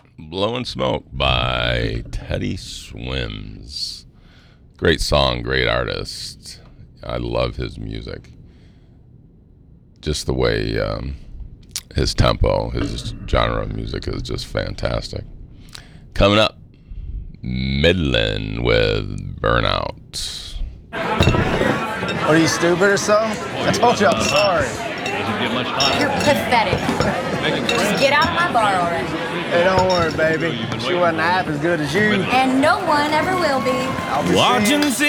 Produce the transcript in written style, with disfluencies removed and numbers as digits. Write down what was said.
Blowing Smoke by Teddy Swims. Great song, great artist. I love his music. Just the way his tempo, his genre of music is just fantastic. Coming up, Midland with Burnout. What are you, stupid or something? I told you I'm sorry. Doesn't get much hotter. You're pathetic. Just get out of my bar already. Hey, don't worry, baby. She wasn't half as good as you. And no one ever will be. I'll be Watching seeing you.